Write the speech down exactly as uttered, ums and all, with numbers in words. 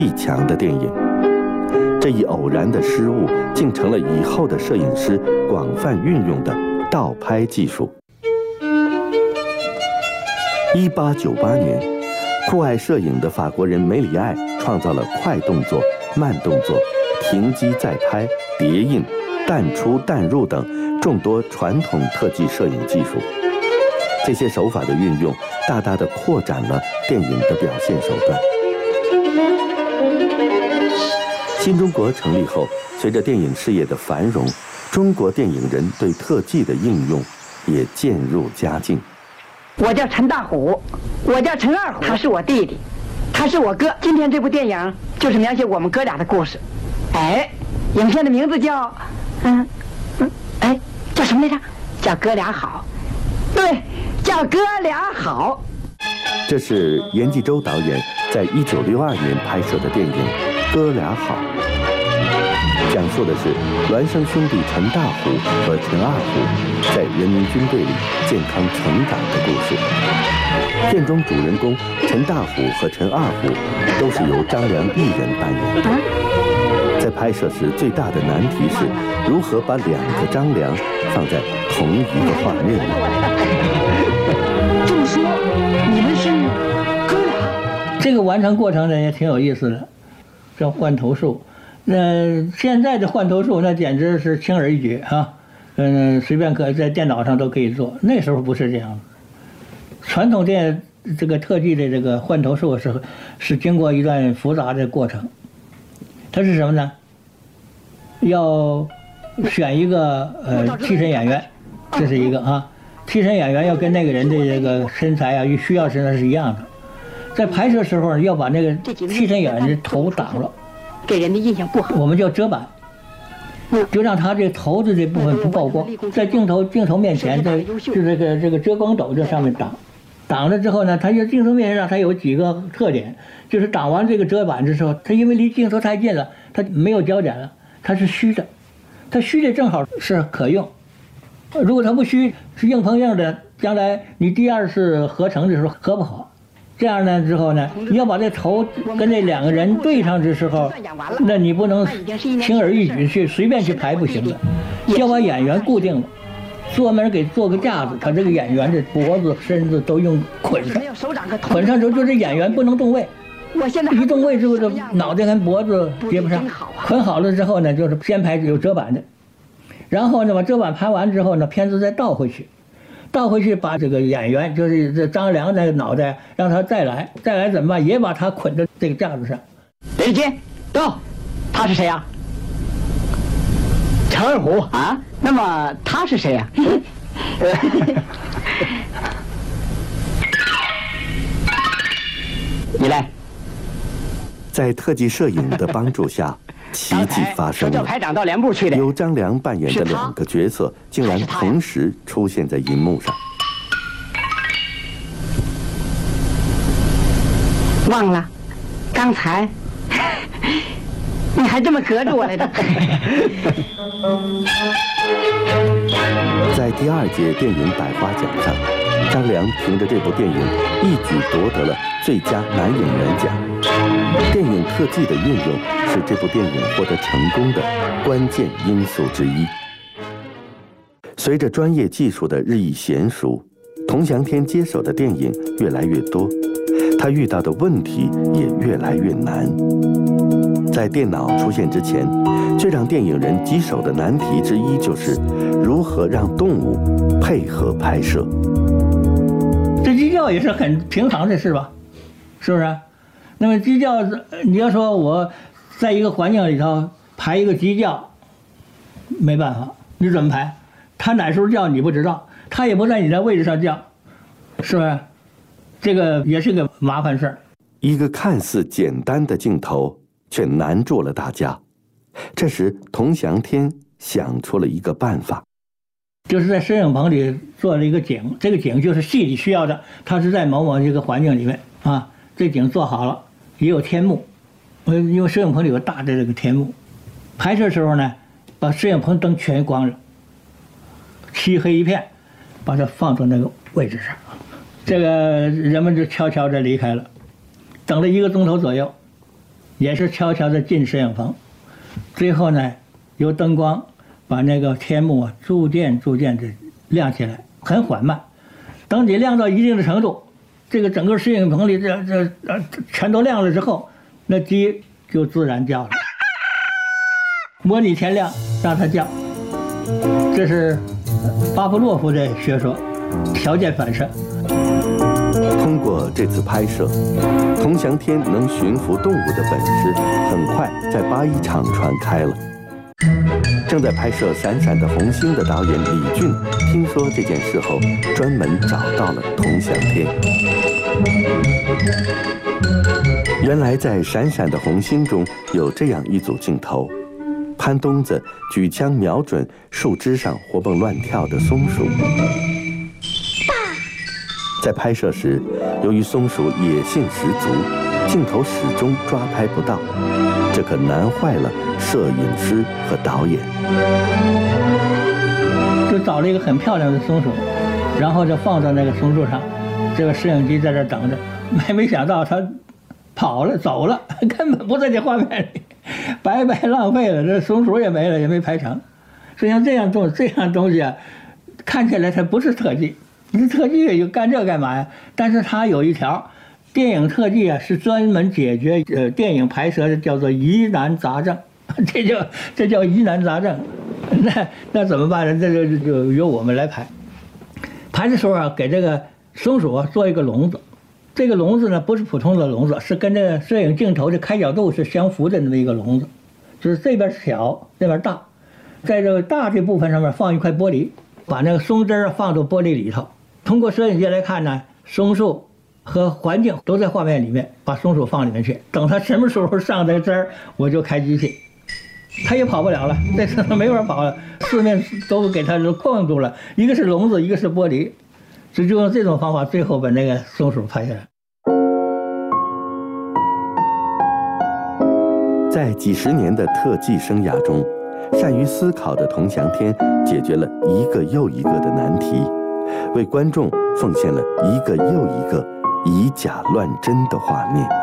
力强的电影。这一偶然的失误，竟成了以后的摄影师广泛运用的倒拍技术。一八九八年，酷爱摄影的法国人梅里爱创造了快动作、慢动作、停机再拍、叠印、淡出淡入等众多传统特技摄影技术。这些手法的运用，大大的扩展了电影的表现手段。新中国成立后，随着电影事业的繁荣，中国电影人对特技的应用也渐入佳境。 我叫陈大虎，我叫陈二虎，他是我弟弟，他是我哥。今天这部电影就是描写我们哥俩的故事。哎，影片的名字叫，嗯嗯，哎，叫什么来着？叫哥俩好。对，叫哥俩好。 这是阎继洲导演在一九六二年拍摄的电影《哥俩好》，讲述的是孪生兄弟陈大虎和陈二虎在人民军队里健康成长的故事。片中主人公陈大虎和陈二虎都是由张良一人扮演的。在拍摄时，最大的难题是如何把两个张良放在同一个画面里。 这么说，你们是哥俩？ 这个完成过程呢也挺有意思的，叫换头术。那现在的换头术那简直是轻而易举啊，嗯，随便可在电脑上都可以做。那时候不是这样的，传统电这个特技的这个换头术是是经过一段复杂的过程。它是什么呢？要选一个呃替身演员，这是一个啊，替身演员要跟那个人的这个身材啊与需要身材是一样的。在拍摄时候要把那个替身演员的头挡了， 给人的印象不好。 我们叫遮板，就让他这头子这部分不曝光，在镜头镜头面前，在就这个这个遮光斗这上面挡。挡了之后呢，它就镜头面前上它有几个特点，就是挡完这个遮板的时候，它因为离镜头太近了，它没有焦点了，它是虚的，它虚的正好是可用。如果它不虚，是硬碰硬的，将来你第二次合成的时候合不好。这样呢之后呢，你要把这头跟那两个人对上的时候，那你不能轻而易举去随便去排不行的，要把演员固定了。专门给做个架子，他这个演员的脖子、身子都用捆上，捆上之后就这演员不能动位，一动位之后，这脑袋跟脖子接不上。捆好了之后呢，就是先排有遮板的，然后呢把遮板排完之后呢，片子再倒回去，倒回去把这个演员就是这张良那个脑袋让他再来，再来怎么办？也把他捆在这个架子上。 连接到，他是谁呀？陈二虎啊。那么他是谁呀？你来。 在特技摄影的帮助下，奇迹发生了。 排长到连部去的。 由张良扮演的两个角色竟然同时出现在荧幕上。 忘了，刚才你还这么隔着我来着。 在第二届电影百花奖上，张良凭着这部电影一举夺得了最佳男演员奖。电影特技的运用是这部电影获得成功的关键因素之一。随着专业技术的日益娴熟，童祥天接手的电影越来越多，他遇到的问题也越来越难。在电脑出现之前，最让电影人棘手的难题之一就是如何让动物配合拍摄。 这鸡叫也是很平常的事吧，是不是？那么鸡叫，你要说我在一个环境里头排一个鸡叫，没办法，你怎么排？它哪时候叫你不知道，它也不在你的位置上叫，是不是？这个也是个麻烦事儿。 一个看似简单的镜头，却难住了大家。这时，童祥天想出了一个办法， 就是在摄影棚里做了一个景，这个景就是戏里需要的，它是在某某这个环境里面啊，这景做好了，也有天幕，呃，因为摄影棚里有大的这个天幕，拍摄时候呢，把摄影棚灯全关了，漆黑一片，把它放到那个位置上，这个人们就悄悄地离开了，等了一个钟头左右。 也是悄悄地进摄影棚，最后呢，由灯光把那个天幕啊逐渐逐渐的亮起来，很缓慢。等你亮到一定的程度，这个整个摄影棚里这这呃全都亮了之后，那鸡就自然叫了，模拟天亮让它叫。这是巴甫洛夫的学说，条件反射。 通过这次拍摄，铜祥天能驯服动物的本事很快在八一厂传开了。正在拍摄《闪闪的红星》的导演李俊听说这件事后，专门找到了铜祥天。原来在《闪闪的红星》中有这样一组镜头，潘东子举枪瞄准树枝上活蹦乱跳的松鼠。在拍摄时，由于松鼠野性十足，镜头始终抓拍不到，这可难坏了摄影师和导演。 就找了一个很漂亮的松鼠，然后就放到那个松树上，这个摄影机在这等着，没没想到它跑了走了，根本不在这画面里，白白浪费了，这松鼠也没了，也没拍成。所以像这样东这样东西啊，看起来它不是特技。你特技就干这干嘛呀？但是它有一条，电影特技啊是专门解决呃电影拍摄的，叫做疑难杂症，这叫这叫疑难杂症。那那怎么办呢？这就就由我们来拍。拍的时候啊，给这个松鼠啊做一个笼子，这个笼子呢不是普通的笼子，是跟这个摄影镜头的开角度是相符的那么一个笼子，就是这边小，那边大，在这个大这部分上面放一块玻璃，把那个松枝啊放到玻璃里头。通过摄影机来看呢，松树和环境都在画面里面，把松鼠放里面去。等它什么时候上这个枝儿，我就开机器，它也跑不了了，这次它没法跑了，四面都给它困住了，一个是笼子，一个是玻璃，就就用这种方法，最后把那个松鼠拍下来。 在几十年的特技生涯中，善于思考的铜祥天解决了一个又一个的难题，为观众奉献了一个又一个以假乱真的画面。